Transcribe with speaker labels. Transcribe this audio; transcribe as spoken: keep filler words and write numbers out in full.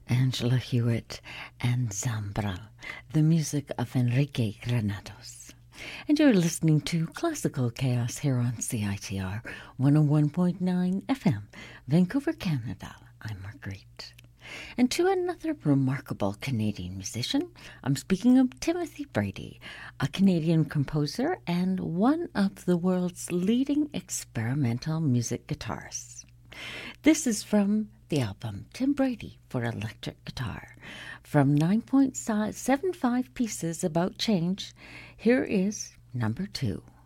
Speaker 1: Angela Hewitt and Zambra, the music of Enrique Granados. And you're listening to Classical Chaos here on C I T R one oh one point nine F M, Vancouver, Canada. I'm Marguerite. And to another remarkable Canadian musician, I'm speaking of Timothy Brady, a Canadian composer and one of the world's leading experimental music guitarists. This is from the album Tim Brady for Electric Guitar. From nine point seven five pieces about change, here is number two.